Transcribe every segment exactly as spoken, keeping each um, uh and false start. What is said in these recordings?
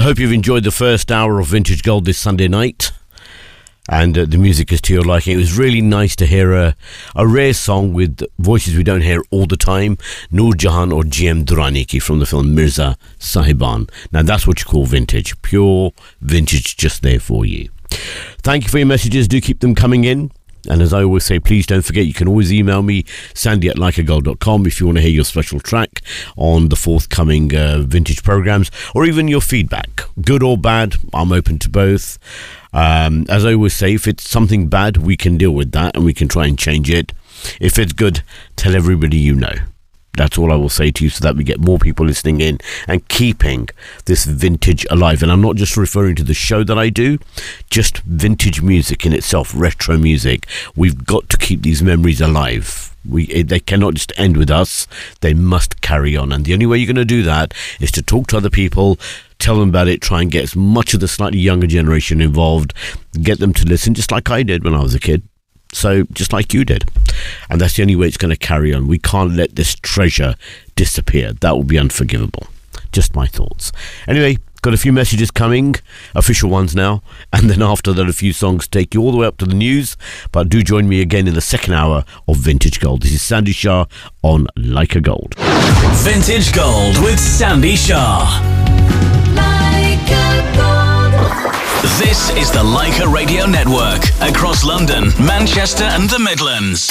hope you've enjoyed the first hour of Vintage Gold this Sunday night. And uh, the music is to your liking. It was really nice to hear a, a rare song with voices we don't hear all the time. Noor Jahan or G M Durrani ki from the film Mirza Sahiban. Now that's what you call vintage. Pure vintage, just there for you. Thank you for your messages. Do keep them coming in. And as I always say, please don't forget, you can always email me, sandy at like a gold dot com, if you want to hear your special track on the forthcoming uh, vintage programs, or even your feedback. Good or bad, I'm open to both. Um, as I always say, if it's something bad, we can deal with that and we can try and change it. If it's good, tell everybody you know. That's all I will say to you, so that we get more people listening in and keeping this vintage alive. And I'm not just referring to the show that I do, just vintage music in itself, retro music. We've got to keep these memories alive. We, they cannot just end with us. They must carry on. And the only way you're going to do that is to talk to other people, tell them about it, try and get as much of the slightly younger generation involved, get them to listen, just like I did when I was a kid. So just like you did. And that's the only way it's going to carry on. We can't let this treasure disappear. That would be unforgivable. Just my thoughts. Anyway, got a few messages coming, official ones now, and then after that a few songs take you all the way up to the news. But do join me again in the second hour of Vintage Gold. This is Sandy Shah on Like a Gold. Vintage Gold with Sandy Shah. Like a Gold. This is the Leica Radio Network, across London, Manchester and the Midlands.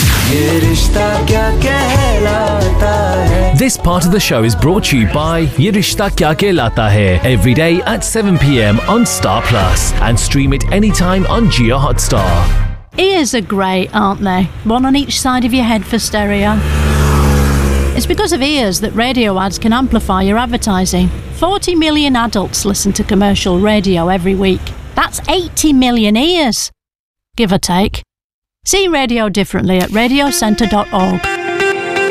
This part of the show is brought to you by Ye Rishta Kya Kehlata Hai, every day at seven p.m. on Star Plus, and stream it anytime on Jio Hotstar. Ears are great, aren't they? One on each side of your head for stereo. It's because of ears that radio ads can amplify your advertising. forty million adults listen to commercial radio every week. That's eighty million ears, give or take. See radio differently at radio centre dot org.